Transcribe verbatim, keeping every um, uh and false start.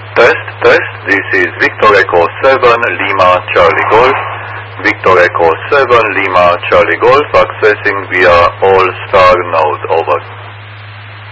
Test, test, this is Victor Echo seven Lima Charlie Golf. Victor Echo seven Lima Charlie Golf accessing